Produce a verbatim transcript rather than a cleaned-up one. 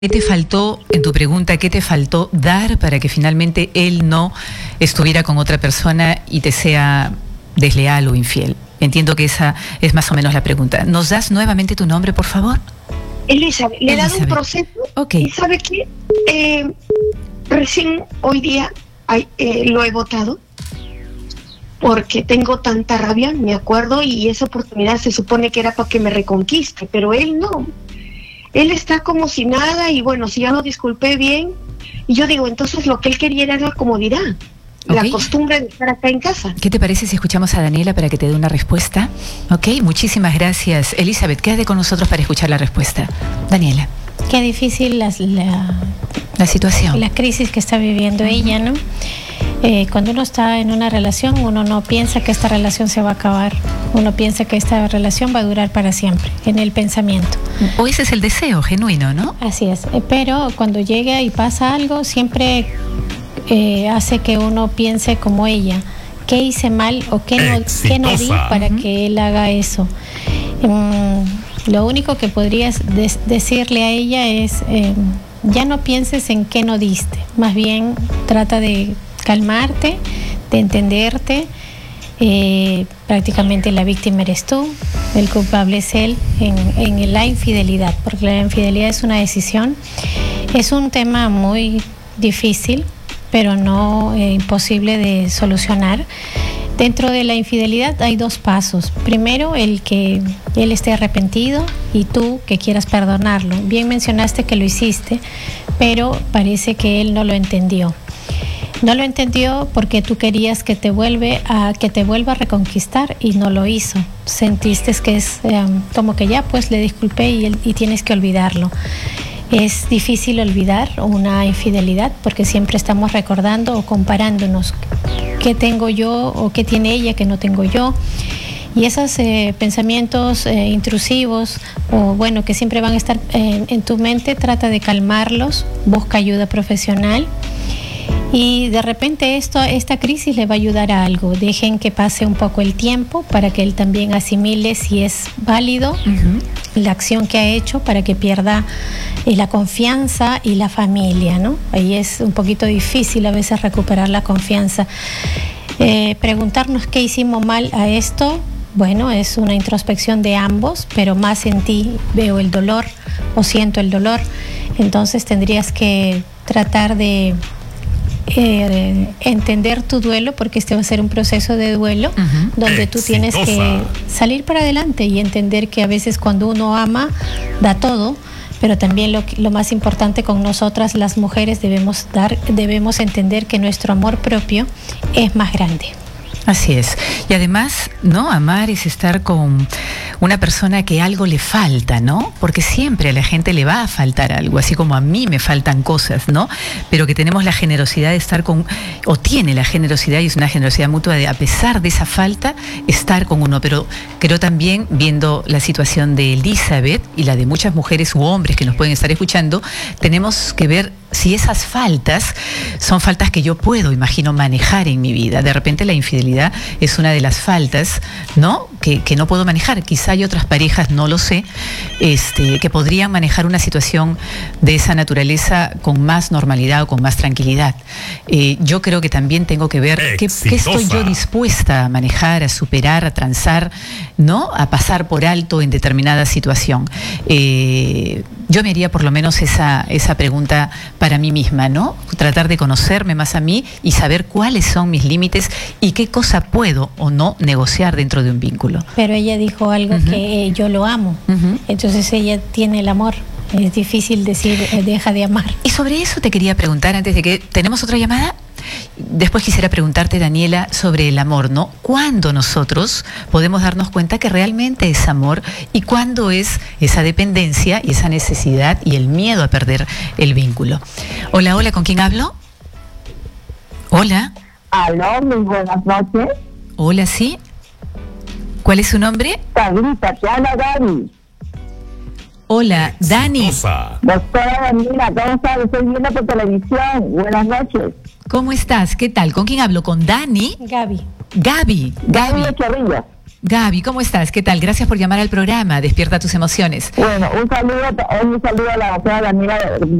¿Qué te faltó, en tu pregunta, qué te faltó dar para que finalmente él no estuviera con otra persona y te sea desleal o infiel? Entiendo que esa es más o menos la pregunta. ¿Nos das nuevamente tu nombre, por favor? Elizabeth, le he dado un Elizabeth. proceso. Okay. ¿Y sabe qué? Eh, recién hoy día hay, eh, lo he votado porque tengo tanta rabia, me acuerdo, y esa oportunidad se supone que era para que me reconquiste, pero él no. Él está como si nada y bueno, si ya lo disculpé bien, y yo digo, entonces lo que él quería era la comodidad, Okay. la costumbre de estar acá en casa. ¿Qué te parece si escuchamos a Daniela para que te dé una respuesta? Ok, muchísimas gracias. Elizabeth, quédate con nosotros para escuchar la respuesta. Daniela. Qué difícil las, la, La situación. la crisis que está viviendo ella, ¿no? Eh, cuando uno está en una relación, uno no piensa que esta relación se va a acabar. Uno piensa que esta relación va a durar para siempre, en el pensamiento. O ese es el deseo genuino, ¿no? Así es. Eh, Pero cuando llega y pasa algo, siempre eh, hace que uno piense como ella. ¿Qué hice mal o qué no, qué no di para Uh-huh. que él haga eso? Mm, lo único que podrías des- decirle a ella es, eh, ya no pienses en qué no diste. Más bien trata de calmarte, de entenderte. Eh, prácticamente la víctima eres tú, el culpable es él en, en la infidelidad, porque la infidelidad es una decisión. Es un tema muy difícil, pero no eh, imposible de solucionar. Dentro de la infidelidad hay dos pasos. Primero, el que él esté arrepentido y tú que quieras perdonarlo. Bien mencionaste que lo hiciste, pero parece que él no lo entendió. No lo entendió porque tú querías que te vuelve a que te vuelva a reconquistar y no lo hizo. Sentiste que es eh, como que ya pues le disculpé y, él- y tienes que olvidarlo. Es difícil olvidar una infidelidad porque siempre estamos recordando o comparándonos qué tengo yo o qué tiene ella que no tengo yo. Y esos eh, pensamientos eh, intrusivos o bueno que siempre van a estar eh, en tu mente, trata de calmarlos, busca ayuda profesional. Y de repente esto, esta crisis le va a ayudar a algo. Dejen que pase un poco el tiempo para que él también asimile si es válido Uh-huh. la acción que ha hecho para que pierda eh, la confianza y la familia, ¿no? Ahí es un poquito difícil a veces recuperar la confianza. Eh, preguntarnos qué hicimos mal a esto, bueno, es una introspección de ambos, pero más en ti veo el dolor o siento el dolor. Entonces tendrías que tratar de Eh, entender tu duelo, porque este va a ser un proceso de duelo Uh-huh. donde tú tienes que salir para adelante y entender que a veces cuando uno ama da todo, pero también lo, lo más importante con nosotras las mujeres debemos dar, debemos entender que nuestro amor propio es más grande. Así es. Y además, ¿no? Amar es estar con una persona que algo le falta, ¿no? Porque siempre a la gente le va a faltar algo, así como a mí me faltan cosas, ¿no? Pero que tenemos la generosidad de estar con, o tiene la generosidad, y es una generosidad mutua de, a pesar de esa falta, estar con uno. Pero creo también, viendo la situación de Elizabeth y la de muchas mujeres u hombres que nos pueden estar escuchando, tenemos que ver si esas faltas son faltas que yo puedo, imagino, manejar en mi vida. De repente la infidelidad es una de las faltas, ¿no? Que, que no puedo manejar. Quizá hay otras parejas, no lo sé, este, que podrían manejar una situación de esa naturaleza con más normalidad o con más tranquilidad. Eh, yo creo que también tengo que ver qué, qué estoy yo dispuesta a manejar, a superar, a transar, ¿no? A pasar por alto en determinada situación. Eh, yo me haría por lo menos esa, esa pregunta para mí misma, ¿no? Tratar de conocerme más a mí y saber cuáles son mis límites y qué cosa puedo o no negociar dentro de un vínculo. Pero ella dijo algo Uh-huh. que eh, yo lo amo, Uh-huh. entonces ella tiene el amor. Es difícil decir eh, deja de amar. Y sobre eso te quería preguntar antes de que... ¿Tenemos otra llamada? Después quisiera preguntarte, Daniela, sobre el amor, ¿no? ¿Cuándo nosotros podemos darnos cuenta que realmente es amor y cuándo es esa dependencia y esa necesidad y el miedo a perder el vínculo? Hola, hola, ¿con quién hablo? Hola. Aló, muy buenas noches. Hola, ¿sí? ¿Cuál es su nombre? Tagrita, te habla Gaby. Hola, Dani. Doctora Daniela, ¿cómo estás? Lo estoy viendo por televisión. Buenas noches. ¿Cómo estás? ¿Qué tal? ¿Con quién hablo? ¿Con Dani? Gaby. Gaby. Gaby Gaby. de Chorrillos. Gaby, ¿cómo estás? ¿Qué tal? Gracias por llamar al programa Despierta tus emociones. Bueno, un saludo, un saludo a la doctora Daniela